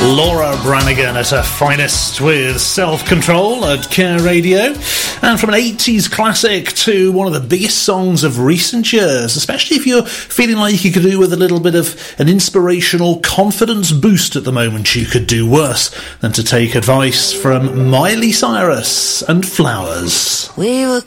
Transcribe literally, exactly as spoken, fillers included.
Laura Branigan at her finest with Self-Control at Care Radio. And from an eighties classic to one of the biggest songs of recent years, especially if you're feeling like you could do with a little bit of an inspirational confidence boost at the moment, you could do worse than to take advice from Miley Cyrus and Flowers. We were